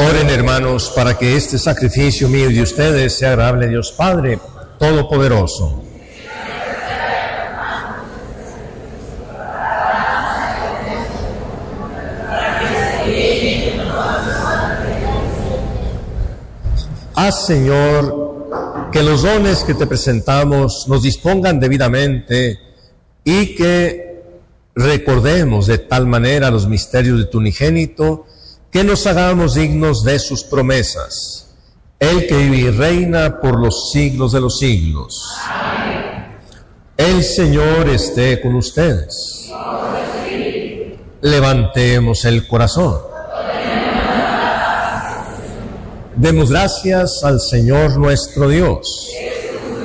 Oren, hermanos, para que este sacrificio mío y de ustedes sea agradable a Dios Padre Todopoderoso. Haz, Señor, que los dones que te presentamos nos dispongan debidamente y que recordemos de tal manera los misterios de tu unigénito que nos hagamos dignos de sus promesas. El que vive y reina por los siglos de los siglos. Amén. El Señor esté con ustedes. Levantemos el corazón. Demos gracias al Señor nuestro Dios.